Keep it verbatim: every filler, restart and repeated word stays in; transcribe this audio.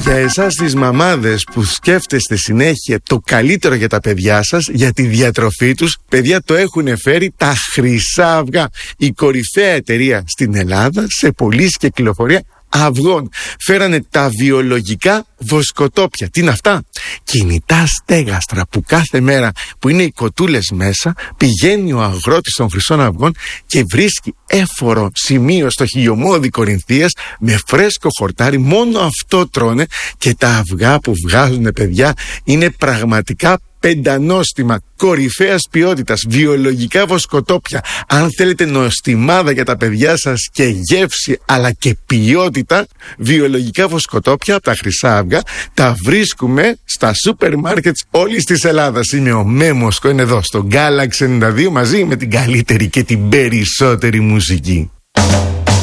Για εσάς τις μαμάδες που σκέφτεστε συνέχεια το καλύτερο για τα παιδιά σας, για τη διατροφή τους, παιδιά, το έχουν φέρει τα Χρυσά Αυγά, η κορυφαία εταιρεία στην Ελλάδα σε πωλήσεις και κυκλοφορία αυγών. Φέρανε τα βιολογικά βοσκοτόπια. Τι είναι αυτά? Κινητά στέγαστρα που κάθε μέρα που είναι οι κοτούλες μέσα πηγαίνει ο αγρότης των Χρυσών Αυγών και βρίσκει έφορο σημείο στο χιλιομόδι Κορινθίας με φρέσκο χορτάρι. Μόνο αυτό τρώνε και τα αυγά που βγάζουν, παιδιά, είναι πραγματικά πεντανόστιμα, κορυφαίας ποιότητας, βιολογικά βοσκοτόπια. Αν θέλετε νοστιμάδα για τα παιδιά σας και γεύση αλλά και ποιότητα, βιολογικά βοσκοτόπια από τα Χρυσά Αυγά τα βρίσκουμε στα σούπερ μάρκετς όλης της Ελλάδας. Είμαι ο Μέμος, είναι εδώ στο Galaxy ενενήντα δύο μαζί με την καλύτερη και την περισσότερη μουσική.